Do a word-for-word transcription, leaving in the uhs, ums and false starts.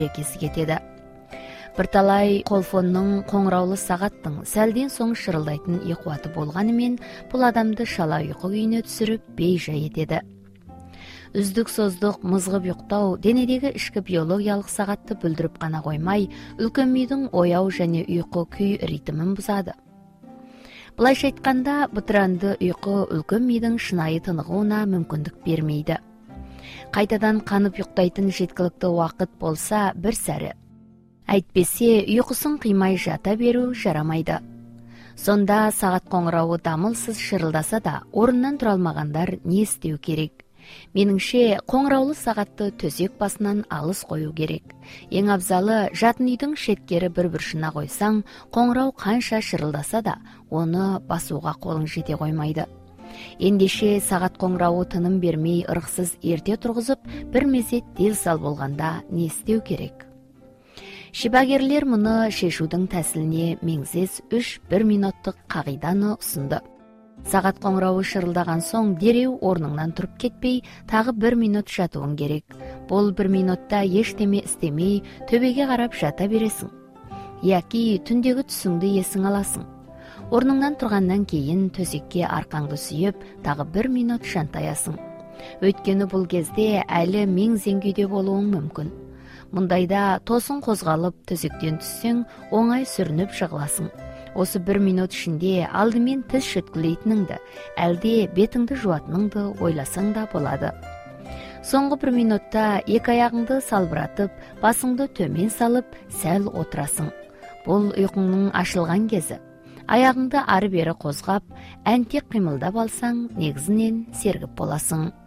экеси кетеді. Бірталай колфонның қоңыраулы сағаттың сәлден соң шырылдайтын ұйқуаты болғанымен, бұл адамды шала ұйқы күйіне түсіріп бей-жай етеді. Үздік-создық мызғып ұйықтау денедегі ішкі биологиялық сағатты бүлдіріп қана қоймай, үлкен мидың ояу және ұйқы күй ритмін бұзады. Былайша айтқанда, бытыранды ұйқы үлкен мидың шынайы тынығуына мүмкіндік бермейді. Қайтадан қанып ұйықтайтын жеткілікті уақыт болса бір сәрі. Әйтпесе, ұйқысын қимай жата беру жарамайды. Сонда сағат қоңырауы дамылсыз шырылдаса да, орыннан тұра алмағандар не істеу керек? Меніңше, қоңыраулы сағатты төсек басынан алыс қою керек. Ең абзалы, жатын үйдің шеткері бір бұрышына қойсаң, қоңырау қанша шырылдаса да, оны басуға қолың жете қоймайды. Ендеше сағат қоңырауы тыным бермей ырықсыз ерте тұрғызып, бір мезет дел сал болғанда не істеу керек? Шибагерлер мұны шешудің тәсіліне меңзес үш бір минуттық қағиданы ұсынды. Сағат қоңырауы шырылдаған соң дереу орныңнан тұрып кетпей, тағы бір минут жатуың керек. Бұл бір минутта ештеме істемей, төбеге қарап жата бересің. Яки түндегі түсіңді есің аласың. Орныңнан тұрғаннан кейін төсекке арқаңды сүйеп, тағы бір минут жантаясың. Өйткені бұл кезде әлі мең-зең күйде болуың мүмкін. Мұндайда тосын қозғалып төсектен түссең, оңай сүрініп жығыласың. Осы бір минут ішінде алдымен тіс шөткілейтініңді, әлде бетіңді жуатыныңды ойласаң да болады. Соңғы бір минутта екі аяғыңды салбыратып, басыңды төмен салып, сәл отырасың. Бұл ұйқыңның ашылған кезі. Аяғыңды ары-бері қозғап, әнтек қимылдап алсаң, негізінен сергіп боласың.